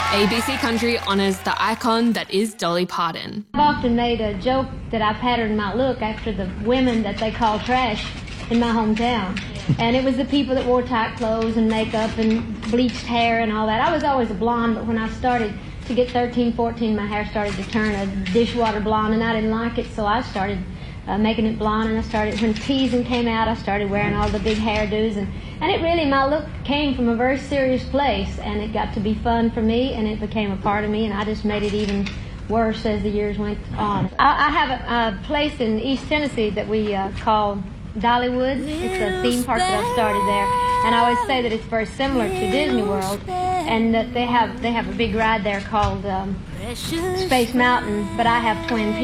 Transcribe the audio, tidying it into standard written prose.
ABC Country honours the icon that is Dolly Parton. I've often made a joke that I patterned my look after the women that they call trash in my hometown. And it was the people that wore tight clothes and makeup and bleached hair and all that. I was always a blonde, but when I started to get 13, 14, my hair started to turn a dishwater blonde, and I didn't like it, so I started making it blonde, and I started, when teasing came out, I started wearing all the big hairdos, and it really, my look came from a very serious place, and it got to be fun for me, and it became a part of me, and I just made it even worse as the years went on. I have a place in East Tennessee that we call Dollywood. It's a theme park that I started there, and I always say that it's very similar to Disney World, and that they have a big ride there called Space Mountain, but I have Twin Peaks.